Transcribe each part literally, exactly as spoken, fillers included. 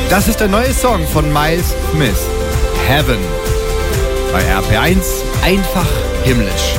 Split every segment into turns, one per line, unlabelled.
Das ist der neue Song von Miles Smith, Heaven. Bei R P eins einfach himmlisch.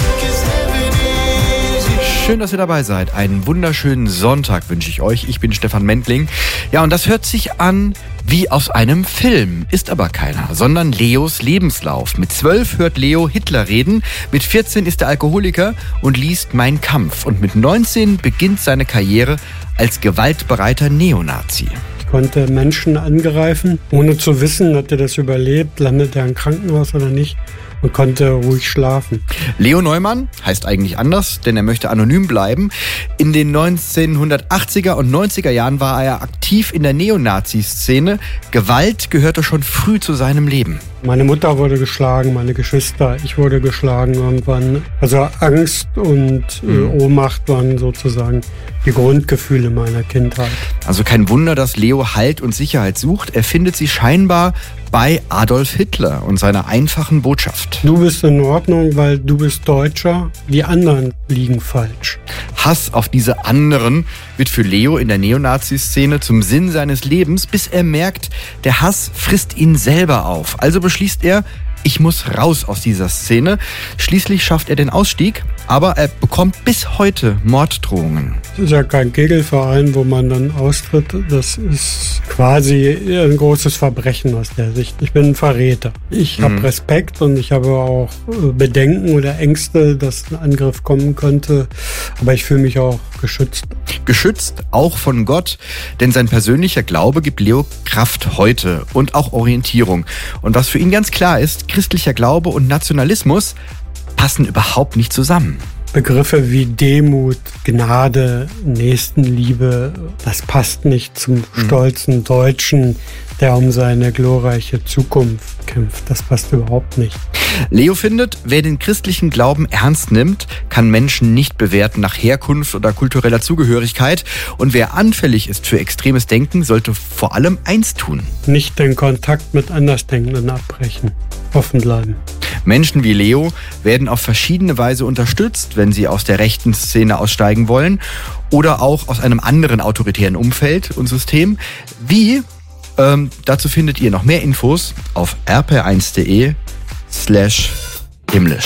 Schön, dass ihr dabei seid. Einen wunderschönen Sonntag wünsche ich euch. Ich bin Stefan Mendling. Ja, und das hört sich an wie aus einem Film. Ist aber keiner, sondern Leos Lebenslauf. Mit zwölf hört Leo Hitler reden. Mit vierzehn ist er Alkoholiker und liest Mein Kampf. Und mit neunzehn beginnt seine Karriere als gewaltbereiter Neonazi.
Ich konnte Menschen angreifen, ohne zu wissen, hat er das überlebt, landet er im Krankenhaus oder nicht. Und konnte ruhig schlafen.
Leo Neumann heißt eigentlich anders, denn er möchte anonym bleiben. In den neunzehnhundertachtziger und neunziger Jahren war er aktiv in der Neonazi-Szene. Gewalt gehörte schon früh zu seinem Leben.
Meine Mutter wurde geschlagen, meine Geschwister, ich wurde geschlagen irgendwann. Also Angst und mhm. äh, Ohnmacht waren sozusagen die Grundgefühle meiner Kindheit.
Also kein Wunder, dass Leo Halt und Sicherheit sucht. Er findet sie scheinbar bei Adolf Hitler und seiner einfachen Botschaft.
Du bist in Ordnung, weil du bist Deutscher, die anderen liegen falsch.
Hass auf diese anderen wird für Leo in der Neonazi-Szene zum Sinn seines Lebens, bis er merkt, der Hass frisst ihn selber auf. Also beschließt er, ich muss raus aus dieser Szene. Schließlich schafft er den Ausstieg, aber er bekommt bis heute Morddrohungen.
Das ist ja kein Kegelverein, wo man dann austritt. Das ist quasi ein großes Verbrechen aus der Sicht. Ich bin ein Verräter. Ich mhm. habe Respekt und ich habe auch Bedenken oder Ängste, dass ein Angriff kommen könnte. Aber ich fühle mich auch geschützt.
Geschützt auch von Gott, denn sein persönlicher Glaube gibt Leo Kraft heute und auch Orientierung. Und was für ihn ganz klar ist, christlicher Glaube und Nationalismus passen überhaupt nicht zusammen.
Begriffe wie Demut, Gnade, Nächstenliebe, das passt nicht zum stolzen Deutschen, der um seine glorreiche Zukunft kämpft. Das passt überhaupt nicht.
Leo findet, wer den christlichen Glauben ernst nimmt, kann Menschen nicht bewerten nach Herkunft oder kultureller Zugehörigkeit. Und wer anfällig ist für extremes Denken, sollte vor allem eins tun:
nicht den Kontakt mit Andersdenkenden abbrechen. Offen bleiben.
Menschen wie Leo werden auf verschiedene Weise unterstützt, wenn sie aus der rechten Szene aussteigen wollen oder auch aus einem anderen autoritären Umfeld und System. Wie? Ähm, dazu findet ihr noch mehr Infos auf r p eins punkt de slash himmlisch.